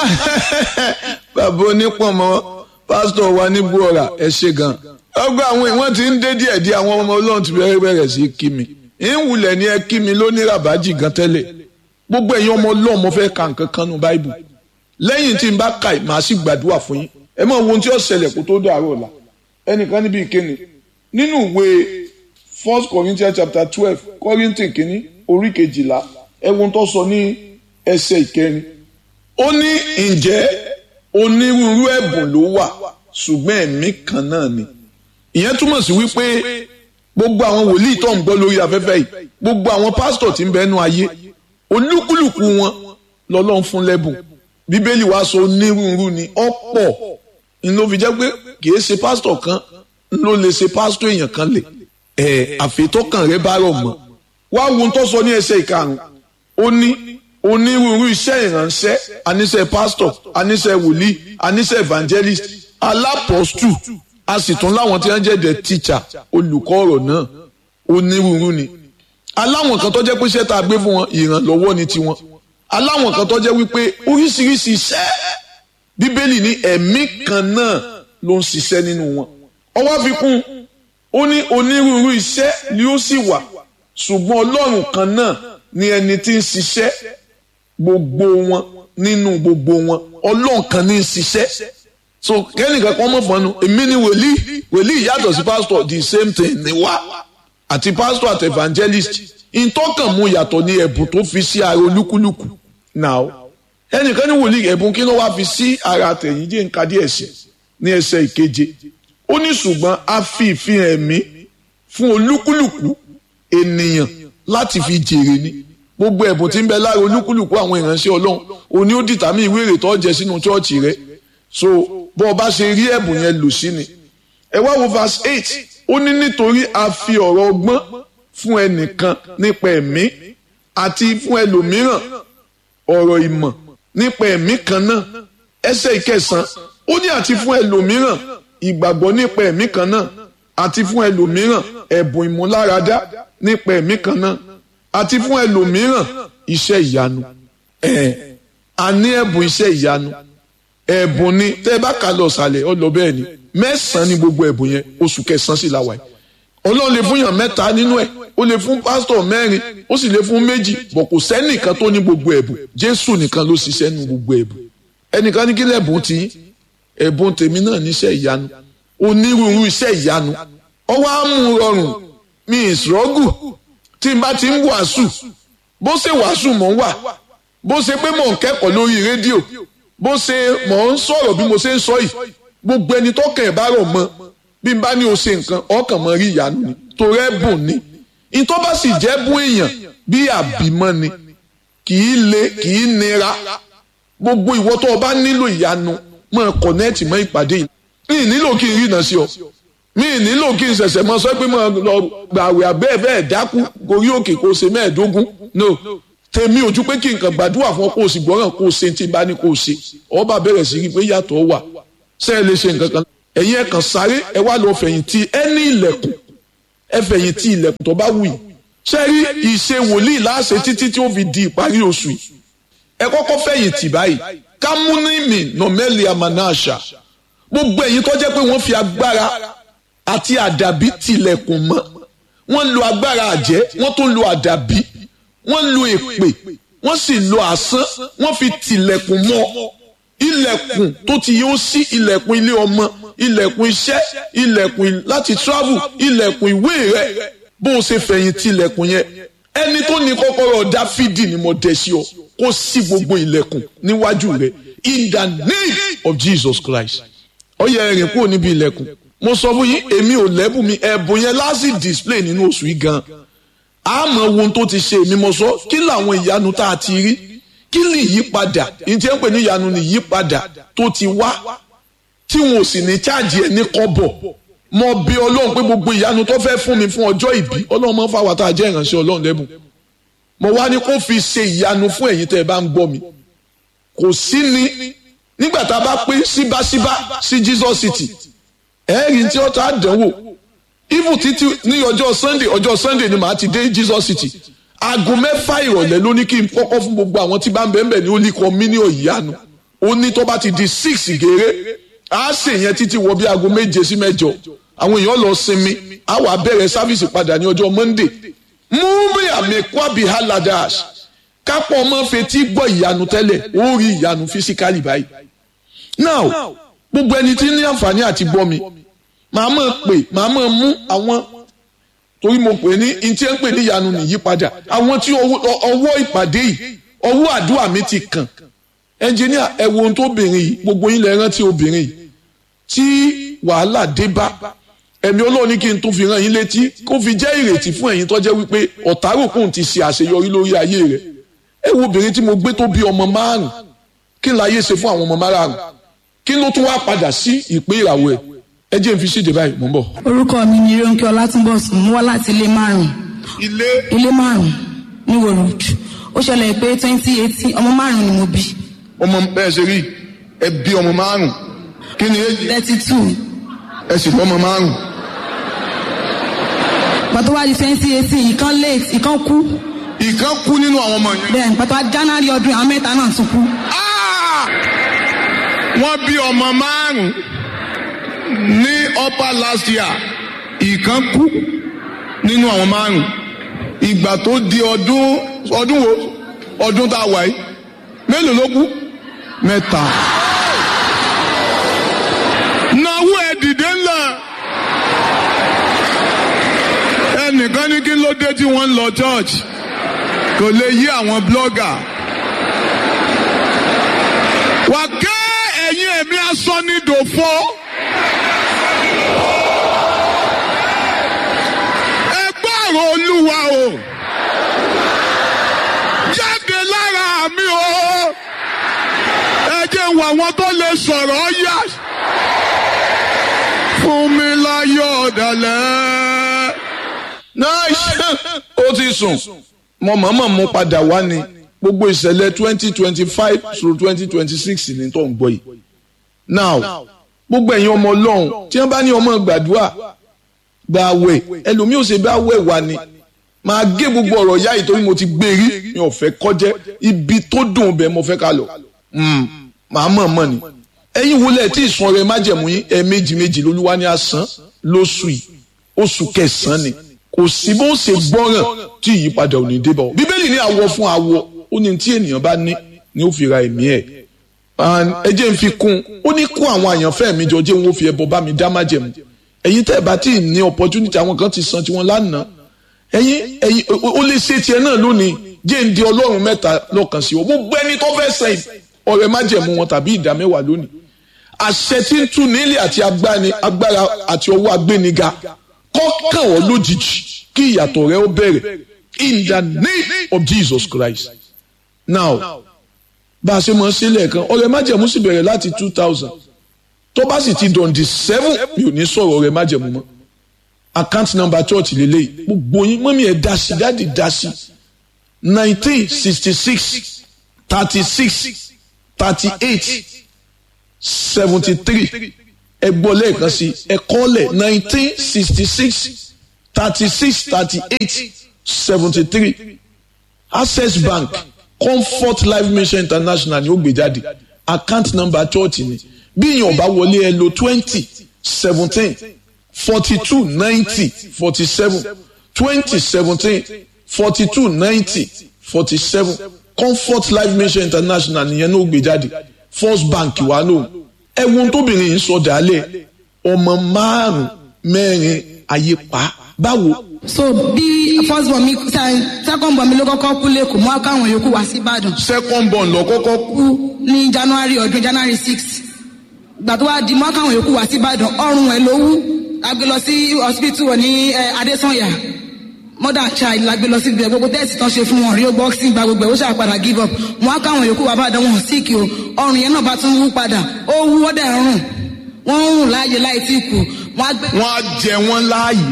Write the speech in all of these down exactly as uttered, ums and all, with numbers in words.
bàbá onípọ̀nmọ́ pásítọ̀ wa ní gbọ́ra ẹ ṣe gan. ọgbà àwọn ìwọ̀n ti ń dé díẹ̀ díẹ̀ àwọn ọmọ ọlọ́run ti bẹ̀rẹ̀ bẹ̀rẹ̀ sí kí mi. ìwùlẹ̀ ni ẹ kí mi lóní ràbájì gan tẹ́lẹ̀. gbogbo ẹ̀yin ọmọ ọlọ́run mo fẹ́ ka nǹkan kan nù báìbù. lẹ́yìn tí n bá ka màá sì gbàdúrà fún yín. ẹ mọ̀ ohun tí ó ṣẹlẹ̀ kó tó dàrú ọ̀la. ẹnìkan níbi ìkéni nínú ìwé First Corinthians chapter twelve Kọ́ríńtì kìíní orí kejìlá ẹ̀wọ̀n tó sọ ní ẹsẹ̀ ìkẹrin. ó ní ǹjẹ́ onírúurú ẹ̀bùn ló wà ṣùgbọ́n ẹ̀mí kan náà ni. ìyẹn túmọ̀ sí wípé gbogbo àwọn wòlíì tó ń gbọ́ lórí afẹ́fẹ́ yìí gbogbo àwọn pásítọ̀ tí ń bẹ nú ayé olúkúlùkù wọn lọ́lọ́run fún lẹ́bùn. bíbélì wá sọ onírúurú ni ọ̀pọ̀ ni ló fi jẹ́ pé kì í ṣe pásítọ̀ kan ló lè ṣe pásítọ̀ èèyàn kan lè ẹ̀ àfitọ́kàn rẹ bá rọ̀ mọ́. wá wo tó sọ ní ẹsẹ̀ ìkarùn-ún ó ní onírúurú iṣẹ́ ìránṣẹ́ aníṣẹ́ pastor aníṣẹ́ wòlíì aníṣẹ́ evangelist alápọ̀stù a sì tún láwọn tí wọ́n jẹ́ the teacher olùkọ́ ọ̀rọ̀ náà onírúurú ni. aláwọn kan tó jẹ́ pé iṣẹ́ tá a gbé fún wọn ìrànlọ́wọ́ ni tiwọn aláwọn kan tó jẹ́ wípé oríṣiríṣi iṣẹ́ bíbélì ní ẹ̀mí kan náà ló ń ṣiṣẹ́ nínú wọn. ó wá fi kún ó ní onírúurú iṣẹ́ ni ó sì wà ṣùgbọ́n ọlọ́run kan náà ni ẹni tí ń ṣiṣẹ́ gbogbo wọn nínú gbogbo wọn ọlọ́run kan ní ń ṣiṣẹ́. so kẹ́nìkan kan mọ̀ fọ́nù èmi ni wòlíì wòlíì yàtọ̀ sí pásítọ̀ the same thing ni wá àti pásítọ̀ àti evangelist ìtọ́kàn mú yàtọ̀ ní ẹ̀bùn tó fi sí ara olúkúlùkù. now ẹnìkan ní wòlíì ẹ̀bùn kí ló wá fi sí ara àtẹ̀yìn jẹ́ nǹkan díẹ̀ sí ní ẹsẹ̀ ìkeje ó ní ṣùgbọ́n a fi ìfihàn ẹ̀mí fún olúkúlùkù ènìyàn láti fi jèrè ni. gbogbo ẹ̀bùn tí ń bẹ lára olúkúlùkù àwọn ìránṣẹ́ ọlọ́run òní ó dìtàmí ìwé èrè tó jẹ sínú chọ́ọ̀chì rẹ. so bó o bá ṣe rí ẹ̀bùn yẹn lò sí ni. ẹ wá wo verse eight ó ní nítorí a fi ọ̀rọ̀ ọgbọ́n fún ẹnìkan nípa ẹ̀mí àti fún ẹlòmíràn ọ̀rọ̀ ìmọ̀ nípa ẹ̀mí kan náà. ẹsẹ̀ ìkẹsàn ó ní àti fún ẹlòmíràn ìgbàgbọ́ nípa ẹ̀mí kan náà àti fún ẹlòmíràn ẹ̀bùn ìmúláradá nípa ẹ̀mí kan náà àti fún ẹlòmíràn iṣẹ́ ìyanu. ẹ̀ a ní ẹ̀bùn iṣẹ́ ìyanu ẹ̀bùn ni tẹ́ ẹ bá kà lọ sàlẹ̀ ọ lọ bẹ́ẹ̀ ni mẹ́sàn-án ni gbogbo ẹ̀bùn yẹn oṣù kẹsàn-án sì la wà yìí. ọlọ́run lè fún yàn mẹ́ta nínú ẹ̀ ó lè fún pásítọ̀ mẹ́rin ó sì lè fún méjì bọ̀ kò sẹ́nìkan tó ní gbogbo ẹ̀bùn Jésù nìkan ló ṣiṣẹ́ nu gbogbo ẹ̀bùn. ẹnìkan ní kí lẹ́bùn tí ẹ̀bùn tèmi náà níṣẹ́ ìyanu onírúurú iṣẹ́ ìyanu ọwọ́ á mú rọrùn mi ìṣòrọ́gù tí n bá ti ń wàásù bó ṣe wàásù mọ̀ ń wà bó ṣe pé mò ń kẹ́kọ̀ọ́ lórí rédíò bó ṣe mò ń sọ̀rọ̀ bí mo ṣe ń sọ yìí gbogbo ẹni tó kàn ẹ̀ bá rọ̀ mọ́ bí n bá ní o ṣe nǹkan ọkàn mọ́ rí ìyanu ni torí ẹ̀bùn ni ìtọ́ bá sì jẹ́ bún èèyàn bí àbímọ́ ni kì í le kì í nira gbogbo ìwọ tó o bá nílò ìyanu mọ́ kọ̀nẹ́ẹ̀tì mọ́ ìpàdé yìí mi ì nílò kí n rí iná sí ọ mi ì nílò kí n ṣẹ̀ṣẹ̀ mọ́ sọ pé mo lọ gbàwé abẹ́ẹ̀ bẹ́ẹ̀ dákú gorí òkè kó o ṣe mẹ́ẹ̀ẹ́dógún no tèmi ojú pé kí nǹkan gbàdúrà fún ọ kó o sì gbọ́ràn kó o ṣe tí n bá ní kó o ṣe ọba bẹ̀rẹ̀ sí rí pé yàtọ̀ wà ṣé ẹ lè ṣe nǹkan kan ẹ̀yin ẹ̀ kàn sáré ẹ wá lọ fẹ̀yìntì ẹ ní ilẹ̀kùn ẹ fẹ̀yìntì ilẹ̀kùn tó bá wù yìí ṣé rí ìṣe wòlíì láṣẹ títí tí ó fi di ìparí oṣù yìí ẹ kọ́kọ́ fẹ̀yìntì báyìí kámúnímì nọ̀mẹ́lì àmànáṣà gbogbo ẹ̀yin tó jẹ́ pé wọ́n fi agbára àti àdàbí tilẹ̀kùn mọ́ wọ́n lo agbára àjẹ́ wọ́n tún lo àdàbí wọ́n lo èpè wọ́n sì lo àsán wọ́n fi tilẹ̀kùn mọ́ ilẹ̀kùn tó ti yóò sí ilẹ̀kùn ilé ọmọ ilẹ̀kùn iṣẹ́ ilẹ̀kùn láti travel ilẹ̀kùn ìwé rẹ̀ bó o ṣe fẹ̀yìntì ilẹ̀kùn yẹn ẹni tó ní kọ́kọ́rọ́ Dáfídì ni mo dẹ̀ sí ọ kó ṣí gbogbo ilẹ̀kùn níwájú rẹ̀ in the name of Jesus Christ ó yẹ ẹ̀rìn kúrò níbi ilẹ̀kùn mo sọ fún yín èmi ò lẹ́bùn mi ẹ̀bùn yẹn láti display nínú oṣù yìí gan àmọ́ ohun tó ti ṣe èmi mo sọ kí làwọn ìyanu tá a ti rí kí ni ìyípadà ìtí ẹ̀ ń pè ní ìyanu ni ìyípadà tó ti wá tí wọn ò sì ní cháàjì ẹ̀ ní kọ́bọ̀ mo bí ọlọ́run pé gbogbo ìyanu tó fẹ́ fún mi fún ọjọ́ ìbí ọlọ́run máa ń fáwọn tá a jẹ́ ìránṣẹ́ ọlọ́run lẹ́bùn mo wá ní kó fi ṣe ìyanu fún ẹ̀yin tẹ́ ẹ bá ń gbọ́ mi kò sí ni nígbà tá a bá pín síbáṣíbá sí Jesus City ẹ̀ẹ́rì tí ó ta dánwò even títí ní ọjọ́ Sunday ọjọ́ Sunday ni màá ti dé Jesus City aago mẹ́fà ìrọ̀lẹ́ ló ní kí n kọ́kọ́ fún gbogbo àwọn tí bá ń bẹ̀ẹ́ ní ó lè kọ́ mí ní òyìnbó ó ní tó bá ti di six gèrè á ṣe yẹn títí wọ bí aago méje sí mẹ́jọ àwọn èèyàn lọ sinmi á wà bẹ̀rẹ̀ sáfìsì padà ní ọjọ́ Monday múmi àmì kwabi haladash kápọ̀ ọmọ fetí gbọ́ ìyanu tẹ́lẹ̀ ó rí ìyanu fisikali báyìí. Now gbogbo ẹni tí ní àǹfààní àti gbọ́ mi màá mọ̀ pé màá mọ̀ mú àwọn torí mo pè ní ntí ẹ ń pè ní ìyanu nìyípadà àwọn tí ọwọ́ ìpàdé yìí ọwọ́ àdúrà mi ti kàn ẹnjìníà ẹ wo ohun tó obìnrin yìí gbogbo yín lẹ rántí obìnrin yìí tí wàhálà dé bá ẹ̀mí Ọlọ́run ní kí n tún fi rán yín létí kó fi jẹ́ ìrètí fún ẹ̀yin tó jẹ́ wípé ọ̀táròkùn ti ṣe àṣeyọrí lórí ayé rẹ̀ ẹ wo obìnrin tí mo gbé tó bí ọmọ márùn kí n láyé ṣe fún àwọn ọmọ márùn kí ló tún wá padà sí ìpín ìràwọ̀ ẹ̀ ẹ jẹ́ n fi síde báyìí mò ń bọ̀. Orúkọ mi ni Rónkẹ́ Ọlátúnbọ̀sún mo wá láti ilé márùn ilé ilé márùn ní Wòròd ó ṣẹlẹ̀ pé twenty eighteen ọmọ márùn ni mo bí. ọmọ bẹ́ẹ̀ ṣe rí ẹ bí ọmọ márùn kí ni èjì thirty two. ẹ sì lọ́mọ márùn. pàtó wá di twenty eighteen ìkan late ìkan kú. ìkan kú nínú àwọn ọmọ yẹn. bẹ́ẹ̀ pàtó wá January ọdún àwọn mẹ́ta náà tún kú. wọ́n bí ọmọ márùn ní upper last year ìkan kú nínú àwọn márùn ìgbà tó di ọdún ọdún wo ọdún tá a wà yìí mélòó ló kú mẹ́ta. náwó ẹ dìde ńlá ẹnìkan ní kí ló dé tí wọ́n ń lọ church kò lè yí àwọn blogger wà ké ẹ̀yin ẹ̀mí asọ́nidòfo. Olúwa o jáde lára mi o ẹ jẹ́ wà wọn tó lè sọ̀rọ̀ yá fún mi láyọ̀ ọ̀dàlẹ̀. náà ó ti sùn mo mọ̀ọ́mọ̀ mú padà wá ní gbogbo ìṣẹ̀lẹ̀ twenty twenty five through twenty twenty six ní tó ń gbọ́ yìí. now gbogbo ẹ̀yin ọmọ Ọlọ́run tí wọ́n bá ní ọmọ gbàdúrà gba àwẹ̀ ẹlòmíì ò ṣe bá àwẹ̀ wà ní máa gé gbogbo ọ̀rọ̀ yá yìí torí mo ti gbé rí mi ò fẹ́ kọjẹ́ ibi tó dùn bẹ́ẹ̀ mo fẹ́ ká lọ màá mọ̀ mọ̀ ni ẹ̀yin wo lẹ̀ tí ìsun ọrẹ májẹ̀mú yín ẹ̀ẹ̀mejì méjì lolúwa ní asán lóṣù yìí oṣù kẹsàn-án ni kò sí bó ṣe gbọ́ràn tí ìyípadà ò ní dé bọ̀ bíbélì ní àwọ̀ fún àwọ̀ ó ní tí ènìyàn bá ní ni ó fi ra ẹ̀mí ẹ̀ ẹ jẹ́ n fi kún ó ní kó àwọn àyànfẹ́ mi jọ jẹ́ wọn ó fi ẹbọ bá mi dá májẹ̀mú ẹ̀yin tẹ́ ẹ bá tí ì ní opportunity àwọn kan ti san tiwọn lánàá ẹ̀yin ẹ̀yin ó lè ṣe tiẹ̀ náà lónìí jẹ́ ń di Ọlọ́run mẹ́ta lọ́kàn sí o gbogbo ẹni tó fẹ́ sẹ́yìn ọ̀rẹ́ májẹ̀mú wọn tàbí ìdá mẹ́wàá lónìí àṣẹ tí ń tú nílé àti agbára àti ọwọ́ agbéniga kọ́kàn ọ́ lójijì kí ìyàtọ̀ rẹ ó bẹ̀rẹ̀ in the name of Jesus Christ. Now bá a ṣe mọ̀ sílẹ̀ kan ọ̀rẹ́ májẹ̀mú sì bẹ̀rẹ̀ láti two thousand tó bá sì ti dọ̀n di seven mi ò ní sọ̀rọ̀ ọ̀rẹ́ májẹ̀mú mọ́ account number church lélẹ́yìí gbogbo yín mọ́mí ẹ̀ dá sí dáàdì dá sí nineteen sixty six thirty six thirty eight seventy three ẹ gbọ́ lẹ́ẹ̀kan sí ẹ kọ́lẹ̀ nineteen sixty six thirty six thirty eight seventy three Access Bank Comfort Life Mission International ni ó gbé jáde account number church ni bí yín ọba wọlé ẹ lò twenty seventeen forty two ninety forty seven twenty seventeen forty two ninety forty seven Comfort Life Mission International nìyẹn ní ó gbé jáde First Bank wà lóhùn ẹ̀wọ̀n tóbìnrin yìí sọ dálẹ̀ ọmọ márùn mẹ́rin ayé pa báwo. so bí first born mi second born mi ló kọ́kọ́ kú lẹ́kọ̀ọ́ mọ́ káwọn yòókù wá sí Ìbàdàn. second born lọ kọ́kọ́ kú ní January ọdún January six gbà tó wá di mọ́ káwọn yòókù wá sí Ìbàdàn ọrùn ẹ̀ ló wú la gbé lọ sí hospital ní Adésànyà mother child la gbé lọ sí ibẹ̀ gbogbo tẹ́sì tán ṣe fún wọn rí boxing gba gbogbo ẹ̀ ó ṣàpadà give up wọn á káwọn yòókù wá bàdàn wọn sick o ọrùn yẹn náà bá tún wú padà ó wú ó dẹ̀ rùn wọ́n ń rùn láàyè láì tí kù wọ́n á gbé. wọ́n á jẹ wọ́n láàyè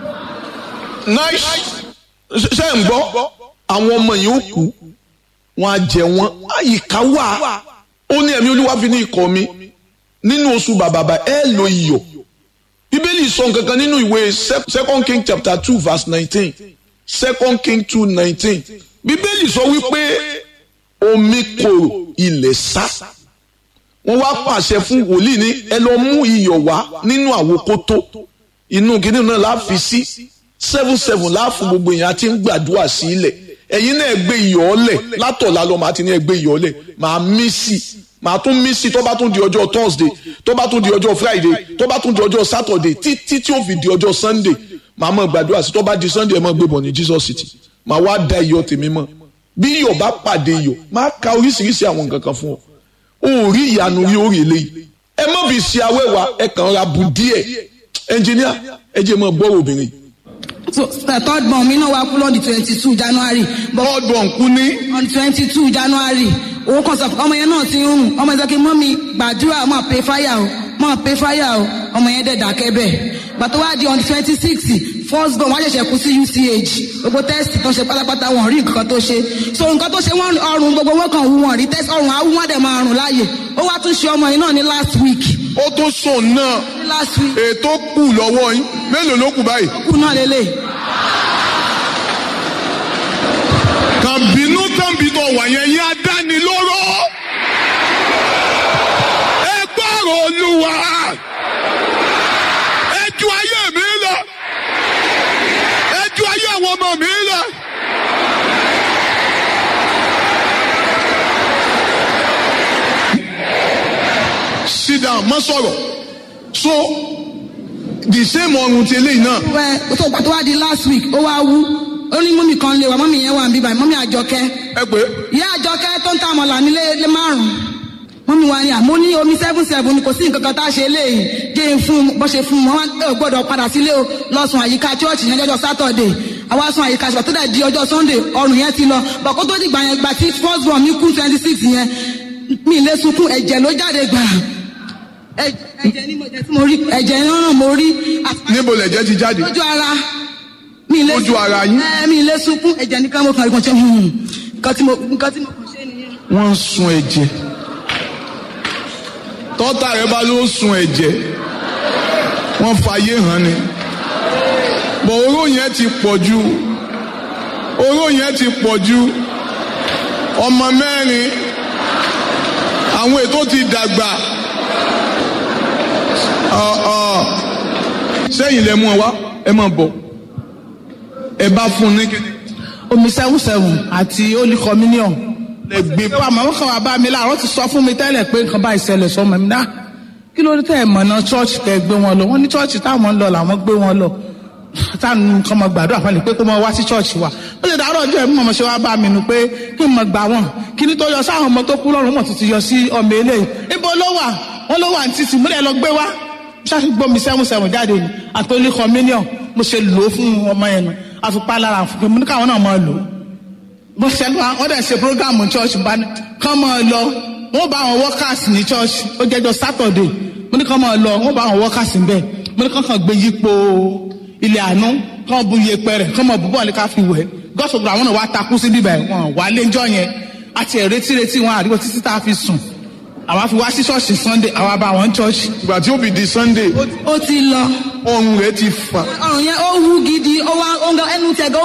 nice ṣe ń gbọ́ àwọn ọmọ yìí ó kú wọ́n á jẹ wọ́n àyíká wà ó ní ẹ̀mí Olúwa fi ní ikọ̀ mi nínú oṣù bàbàbà ẹ lo iyọ̀ bíbélì sọ nǹkan kan nínú ìwé second king chapter two verse nineteen second king two nineteen bíbélì sọ wípé omi korò ilẹ̀ sá wọ́n wá pàṣẹ fún wòlíì ní ẹ lọ mú iyọ̀ wá nínú àwòkótó inú kìíní náà la fi sí seven seven láàfin gbogbo èèyàn àti ń gbàdúrà sí ilẹ̀ ẹ̀yin náà gbé iyọ̀ ọ̀lẹ̀ látọ̀lá lọ màá ti ní ẹ gbé iyọ̀ ọ̀lẹ̀ màá mí sí màá tún mí sí tó bá tún di ọjọ́ Thursday tó bá tún di ọjọ́ Friday tó bá tún di ọjọ́ Saturday títí tí ó fi di ọjọ́ Sunday màá mọ̀ gbàdúrà sí tó bá di Sunday ẹ mọ̀ gbé bọ̀ ní Jesus City màá wá da iyọ̀ tèmi mọ̀ bí iyọ̀ bá pàdé iyọ̀ máa ka oríṣiríṣi àwọn nǹkan kan fún ọ ó rí ìyanu rí orí eléyìí ẹ má fi ṣe awẹ́wà ẹ kàn ra bù díẹ̀ ẹnjìníà ẹ jẹ́ mọ́ gbọ́rọ̀ obìnrin. so the third born mi náà wá kú lọ́dún twenty two January. third born kú ní. on twenty two January owó kan sọ ọmọ yẹn náà ti ń rùn ọmọ yẹn sọ pé mọ́mí gbàdúrà máa pay fire o máa pay fire o ọmọ yẹn dẹ̀ dákẹ́ bẹ́ẹ̀ gbàtọ́ wá di on twenty six first born wá ṣẹ̀ṣẹ̀ kú sí U C H gbogbo test tó ṣe pátápátá wọn rí nǹkan tó ṣe so nǹkan tó ṣe wọn ọrùn gbogbo wọn kàn wú wọn rí test ọrùn awú wọn dẹ̀ máa rùn láàyè ó wá tún ṣe ọmọ yìí náà ní last week. ó tún sùn náà ní last week. ètò kù lọ́wọ́ yín mélòó ló kù báyìí. ó kù náà lélẹ̀. kàbínú tàbí tó wà yẹn yín adánilóró ẹ gbọ́rọ̀ Olúwa ẹ ju ayé mi lọ ẹ ju ayé àwọn ọmọ mi lọ. sit down má sọ̀rọ̀ so the same ọrùn ti eléyìí náà. wẹ́ẹ́ tó pàtó wá di last week ó wá wú ó ní mọ́mì kan lè wá mọ́mì yẹn wà ń bí báyìí mọ́mì Àjọkẹ́. ẹ pé. ìyá Àjọkẹ́ tó ń ta àmọ̀là nílé lé márùn-ún mọ́mì wa ni àmọ́ ní omi seven seven ni kò sí nǹkan kan tá a ṣe léyìí jẹ́ fún bó ṣe fún wọn wọn gbọ́dọ̀ padà sílé o lọ́sùn àyíká chọ́ọ̀chì yẹn lọ́jọ́ Saturday àwa sùn àyíká ṣùgbọ́n tó dẹ̀ di ọjọ́ Sunday ọrùn yẹn ti lọ bọ̀ kó tó dìgbà yẹn gbà tí first born mi kú twenty six yẹn mi lè sunkún ẹ̀jẹ̀ ló jáde gbà ẹ̀jẹ̀ ni mo jẹ́ tí mo rí ẹ̀jẹ̀ náà mo rí. níbo lẹ̀jẹ̀ ti jáde. lójú ara mi lè lójú ara yín. ẹ mi lè sunkún ẹ̀jẹ̀ nìkan mo kàn rí kan ṣe nǹkan tí mo nǹkan tí mo kàn ṣe nìyẹn. wọ́n ń sun ẹ̀jẹ̀ tọ́tà rẹ bá ló sun ẹ̀jẹ̀ wọ́n fàyè hàn ni bọ̀ oró yẹn ti pọ̀ jù oró yẹn ti pọ̀ jù ọmọ mẹ́rin àwọn ètò ti dàgbà sẹ́yìn lẹ mú ọ wá ẹ máa bọ̀ ẹ bá fún un ní kíni. omi seven seven àti holy communion. ẹ gbé. ṣé wàá màmá kan wà bá mi láàárọ̀ ti sọ fún mi tẹ́lẹ̀ pé nǹkan bá ìṣẹ̀lẹ̀ sọmọ mi náà kí ló dé tẹ́ ẹ̀ mọ̀nà chọ́ọ̀chì tẹ́ gbé wọn lọ wọ́n ní chọ́ọ̀chì táwọn ń lọ làwọn gbé wọn lọ táwọn nǹkan mọ̀ gbàdúrà fún mi pé kó mọ wá sí chọ́ọ̀chì wa ó lè dàárọ̀ ọjọ́ ẹ̀ mọ̀ ṣe wá bá mi nù pé kí n mọ̀ gbà wọ́n kí ni tó yọ sáwọn ọmọ tó kú lọ́rùn mọ̀ tuntun yọ sí ọmọ eléyìí ibo ló wà wọ́n ló wà ní títì múlẹ̀ lọ gbé wá ṣáàṣì gbómi seven seven jáde ni àtòlí communion mo ṣe lò ó fún ọmọ yẹn nu àfipá lára fún mi ní káwọn náà máa lò ó bó ṣe lọ wọ́n dẹ̀ ṣe program church bá ní kán máa lọ wọ́n bá àwọn workers ní church ó jẹ́jọ́ Saturday mo ní kán máa lọ wọ́n bá àwọn workers ń bẹ̀ mo ní kán kàn gbé yípo ilé àánú kán bu iyepe rẹ̀ kán máa bú bọ́ọ̀lù ká fi wẹ̀ gọ́sọ̀gbọ̀n àwọn náà wá takú sí bíbẹ̀ wọn wà lẹ́jọ́ yẹn àti ẹ̀rẹ́tí retí wọn àdúgbò títí tá a fi sùn àwa fi wá sí ṣọ́ọ̀ṣì Sunday àwa bá wọn church. ìgbà tí ó fi di Sunday. ó ti lọ. ọrùn rẹ̀ ti fà. ọrùn yẹn ó wú gidi ó wá ẹnu tẹ̀gọ́.